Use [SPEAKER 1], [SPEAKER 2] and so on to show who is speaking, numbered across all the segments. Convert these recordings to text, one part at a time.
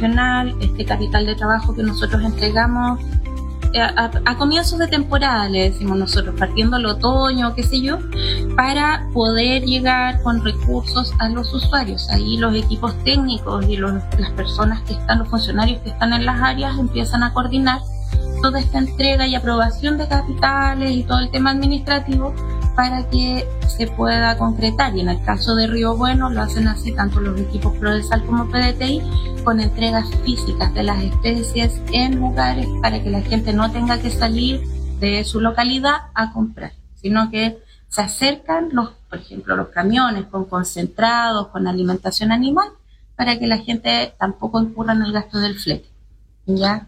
[SPEAKER 1] regional, este capital de trabajo que nosotros entregamos a comienzos de temporada, le decimos nosotros, partiendo el otoño, qué sé yo, para poder llegar con recursos a los usuarios. Ahí los equipos técnicos y las personas que están, los funcionarios que están en las áreas empiezan a coordinar toda esta entrega y aprobación de capitales y todo el tema administrativo para que se pueda concretar. Y en el caso de Río Bueno lo hacen así tanto los equipos Prodesal como PDTI, con entregas físicas de las especies en lugares para que la gente no tenga que salir de su localidad a comprar, sino que se acercan por ejemplo, los camiones con concentrados, con alimentación animal, para que la gente tampoco incurra en el gasto del flete, ¿ya?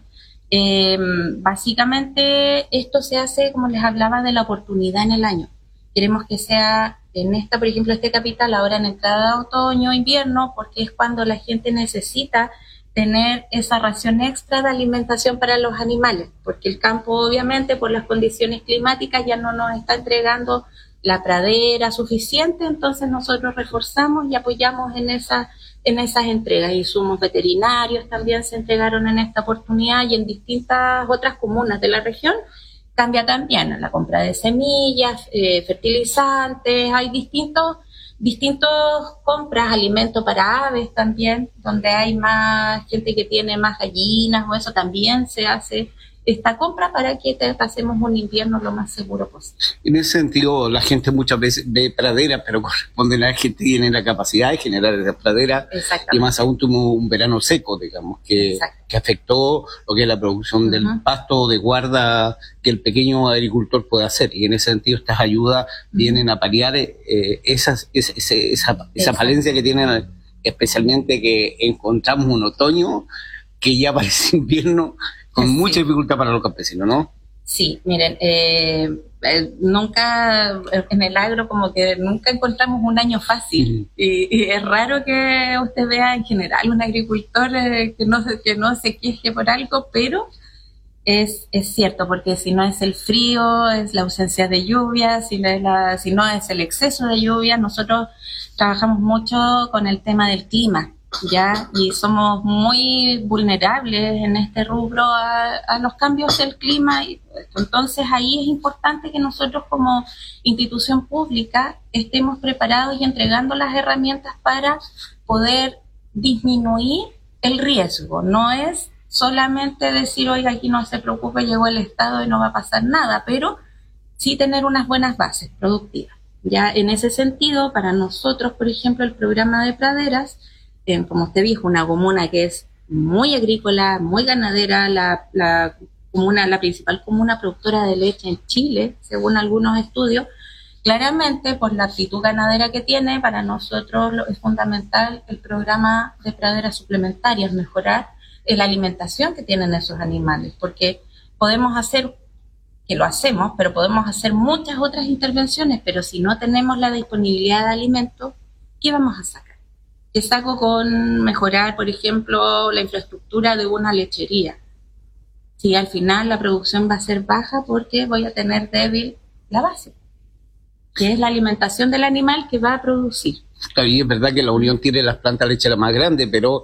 [SPEAKER 1] Básicamente esto se hace, como les hablaba, de la oportunidad en el año. Queremos que sea en esta, por ejemplo, este capital ahora en entrada otoño, invierno, porque es cuando la gente necesita tener esa ración extra de alimentación para los animales, porque el campo obviamente por las condiciones climáticas ya no nos está entregando la pradera suficiente, entonces nosotros reforzamos y apoyamos en esas entregas. Insumos veterinarios también se entregaron en esta oportunidad y en distintas otras comunas de la región. Cambia también la compra de semillas, fertilizantes, hay distintos compras, alimentos para aves también, donde hay más gente que tiene más gallinas o eso, también se hace esta compra para que pasemos un invierno lo más seguro posible.
[SPEAKER 2] En ese sentido, la gente muchas veces ve praderas, pero corresponde a la gente que tiene la capacidad de generar esas praderas, y más aún tuvo un verano seco, digamos, que afectó lo que es la producción del pasto de guarda que el pequeño agricultor puede hacer, y en ese sentido estas ayudas vienen a paliar esa falencia que tienen, especialmente que encontramos un otoño que ya parece invierno, con mucha dificultad para los campesinos, ¿no?
[SPEAKER 1] Sí, miren, nunca, en el agro como que nunca encontramos un año fácil, y es raro que usted vea en general un agricultor que no se queje por algo, pero es cierto, porque si no es el frío, es la ausencia de lluvia, si no es el exceso de lluvia. Nosotros trabajamos mucho con el tema del clima, ¿ya? Y somos muy vulnerables en este rubro a los cambios del clima. Entonces ahí es importante que nosotros como institución pública estemos preparados y entregando las herramientas para poder disminuir el riesgo. No es solamente decir, oiga, aquí no se preocupe, llegó el Estado y no va a pasar nada, pero sí tener unas buenas bases productivas. Ya en ese sentido, para nosotros, por ejemplo, el programa de praderas, como usted dijo, una comuna que es muy agrícola, muy ganadera, la principal comuna productora de leche en Chile, según algunos estudios. Claramente, por la aptitud ganadera que tiene, para nosotros es fundamental el programa de praderas suplementarias, mejorar la alimentación que tienen esos animales, porque podemos hacer, que lo hacemos, pero podemos hacer muchas otras intervenciones, pero si no tenemos la disponibilidad de alimentos, ¿qué vamos a sacar? ¿Qué saco con mejorar, por ejemplo, la infraestructura de una lechería? Si al final la producción va a ser baja porque voy a tener débil la base, que es la alimentación del animal que va a producir.
[SPEAKER 2] Y es verdad que la Unión tiene las plantas lecheras más grandes, pero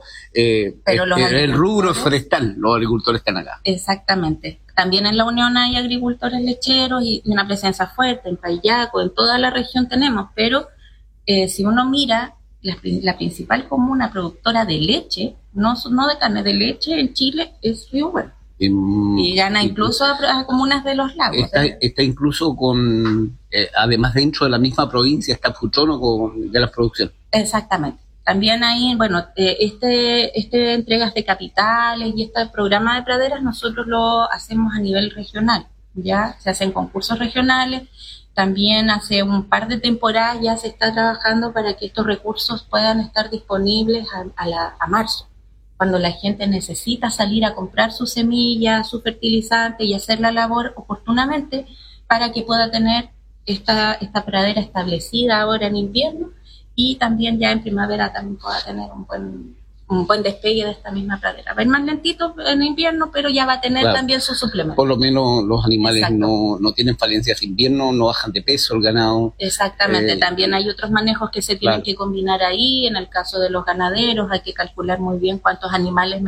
[SPEAKER 2] el rubro forestal, los agricultores están acá.
[SPEAKER 1] Exactamente. También en la Unión hay agricultores lecheros y una presencia fuerte en Payaco, en toda la región tenemos, pero si uno mira, la principal comuna productora de leche, no de carne, de leche en Chile es Río Bueno. Y gana incluso a comunas de los lagos.
[SPEAKER 2] Está incluso con, además dentro de la misma provincia, está Futrono de la producción.
[SPEAKER 1] Exactamente. También hay, bueno, entregas de capitales y este programa de praderas nosotros lo hacemos a nivel regional, ya se hacen concursos regionales. También hace un par de temporadas ya se está trabajando para que estos recursos puedan estar disponibles a marzo, cuando la gente necesita salir a comprar sus semillas, su fertilizante y hacer la labor oportunamente para que pueda tener esta pradera establecida ahora en invierno, y también ya en primavera también pueda tener un buen despegue de esta misma pradera. Va a ir más lentito en invierno, pero ya va a tener también su suplemento.
[SPEAKER 2] Por lo menos los animales no tienen falencias de invierno, no bajan de peso el ganado.
[SPEAKER 1] Exactamente, también hay otros manejos que se tienen que combinar ahí. En el caso de los ganaderos hay que calcular muy bien cuántos animales